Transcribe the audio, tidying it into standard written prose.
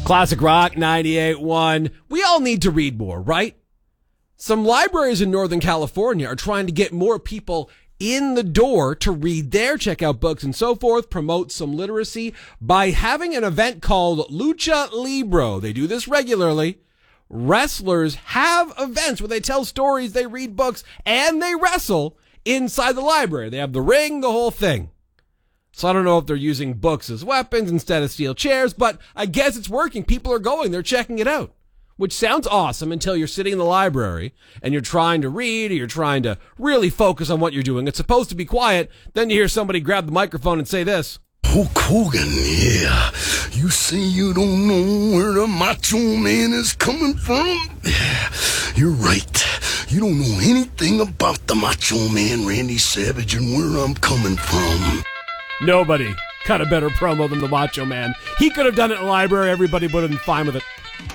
Classic Rock 98.1. We all need to read more, right? Some libraries in Northern California are trying to get more people in the door to read there, check out books and so forth, promote some literacy by having an event called Lucha Libro. They do this regularly. Wrestlers have events where they tell stories, they read books, and they wrestle inside the library. They have the ring, the whole thing. So I don't know if they're using books as weapons instead of steel chairs, but I guess it's working. People are going. They're checking it out, which sounds awesome until you're sitting in the library and you're trying to read or you're trying to really focus on what you're doing. It's supposed to be quiet. Then you hear somebody grab the microphone and say this. Hulk Hogan, yeah. You say you don't know where the Macho Man is coming from? You're right. You don't know anything about the Macho Man, Randy Savage, and where I'm coming from. Nobody got a better promo than the Macho Man. He could have done it in the library. Everybody would have been fine with it.